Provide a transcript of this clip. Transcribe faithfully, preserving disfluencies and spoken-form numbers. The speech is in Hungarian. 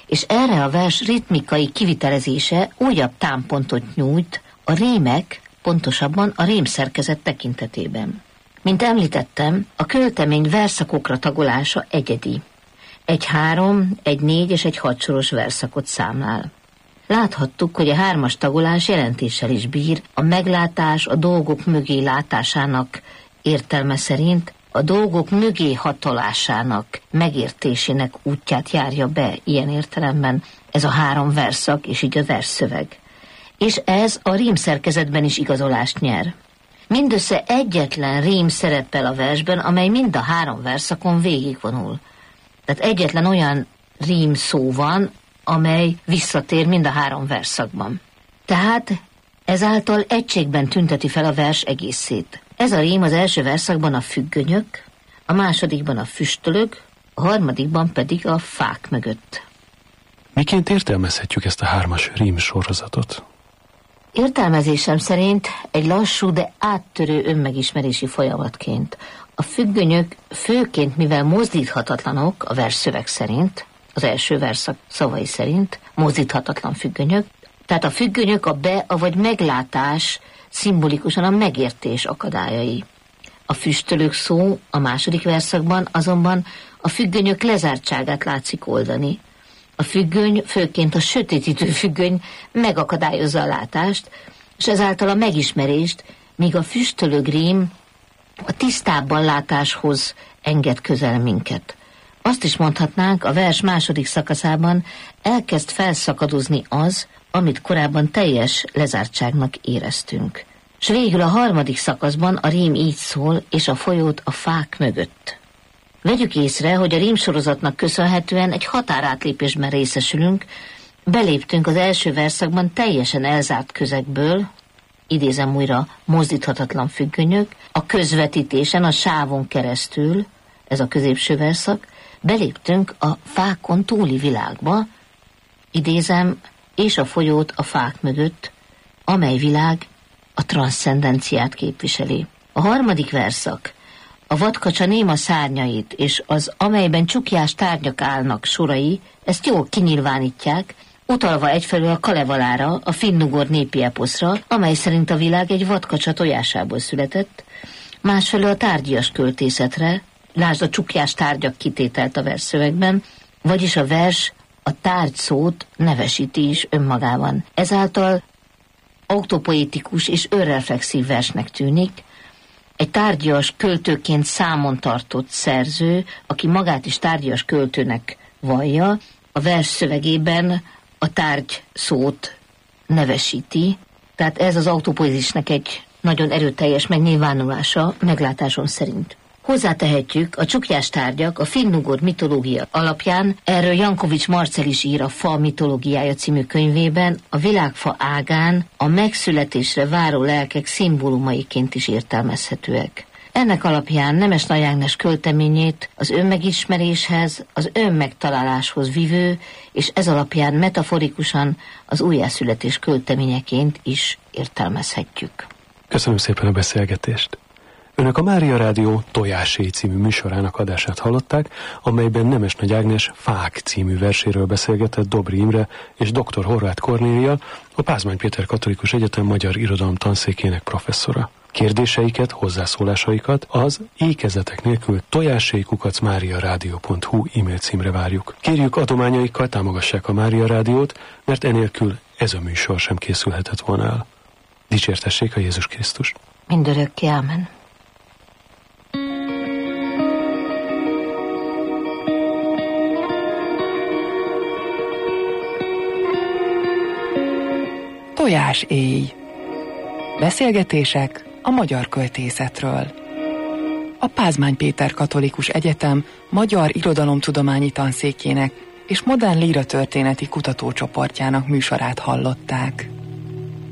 és erre a vers ritmikai kivitelezése újabb támpontot nyújt a rímek, pontosabban a rémszerkezet tekintetében. Mint említettem, a költemény versszakokra tagolása egyedi. Egy három, egy négy és egy hat soros versszakot számlál. Láthattuk, hogy a hármas tagolás jelentéssel is bír, a meglátás a dolgok mögé látásának értelme szerint a dolgok mögé hatolásának, megértésének útját járja be ilyen értelemben ez a három versszak és így a versszöveg. És ez a rímszerkezetben is igazolást nyer. Mindössze egyetlen rím szerepel a versben, amely mind a három versszakon végigvonul. Tehát egyetlen olyan rím szó van, amely visszatér mind a három versszakban. Tehát ezáltal egységben tünteti fel a vers egészét. Ez a rím az első versszakban a függönyök, a másodikban a füstölök, a harmadikban pedig a fák mögött. Miként értelmezhetjük ezt a hármas rím sorozatot? Értelmezésem szerint egy lassú, de áttörő önmegismerési folyamatként. A függönyök főként, mivel mozdíthatatlanok a versszöveg szerint, az első versszak szavai szerint, mozdíthatatlan függönyök, tehát a függönyök a be, vagy meglátás, szimbolikusan a megértés akadályai. A füstölők szó a második versszakban azonban a függönyök lezártságát látszik oldani. A függöny, főként a sötétítő függöny megakadályozza a látást, és ezáltal a megismerést, míg a füstölők rím a tisztábban látáshoz enged közel minket. Azt is mondhatnánk, a vers második szakaszában elkezd felszakadozni az, amit korábban teljes lezártságnak éreztünk. S végül a harmadik szakaszban a rím így szól, és a folyót a fák mögött. Vegyük észre, hogy a rímsorozatnak köszönhetően egy határátlépésben részesülünk, beléptünk az első verszakban teljesen elzárt közegből, idézem újra, mozdíthatatlan függönyök, a közvetítésen, a sávon keresztül, ez a középső verszak, beléptünk a fákon túli világba, idézem, és a folyót a fák mögött, amely világ a transzcendenciát képviseli. A harmadik verszak, a vadkacsa néma szárnyait és az, amelyben csukjás tárgyak állnak sorai, ezt jól kinyilvánítják, utalva egyfelől a Kalevalára, a finnugor népi eposzra, amely szerint a világ egy vadkacsa tojásából született, másfelől a tárgyias költészetre, lásd a csukjás tárgyak kitételt a versszövegben, vagyis a vers a tárgy szót nevesíti is önmagában. Ezáltal autopoetikus és önreflexív versnek tűnik, egy tárgyas költőként számon tartott szerző, aki magát is tárgyas költőnek vallja, a vers szövegében a tárgy szót nevesíti, tehát ez az autopoézisnek egy nagyon erőteljes megnyilvánulása meglátásom szerint. Hozzátehetjük, a csukjás tárgyak a finnugor mitológia alapján, erről Jankovics Marcel is ír a Fa mitológiája című könyvében, a világfa ágán a megszületésre váró lelkek szimbólumaiként is értelmezhetőek. Ennek alapján Nemes Nagy Ágnes költeményét az önmegismeréshez, az önmegtaláláshoz vivő, és ez alapján metaforikusan az újjászületés költeményeként is értelmezhetjük. Köszönöm szépen a beszélgetést! Önök a Mária Rádió Tojáséj című műsorának adását hallották, amelyben Nemes Nagy Ágnes Fák című verséről beszélgetett Dobry Imre és dr. Horváth Kornélia, a Pázmány Péter Katolikus Egyetem magyar irodalom tanszékének professzora. Kérdéseiket, hozzászólásaikat az ékezetek nélkül tojáséj kukac máriarádió pont hu e-mail címre várjuk. Kérjük, adományaikkal támogassák a Mária Rádiót, mert enélkül ez a műsor sem készülhetett volna el. Dicsértessék a Jézus Krisztust! Mindörökké, ámen. Tojáséj. Beszélgetések a magyar költészetről. A Pázmány Péter Katolikus Egyetem Magyar Irodalomtudományi Tanszékének és Modern Líra Történeti Kutatócsoportjának műsorát hallották.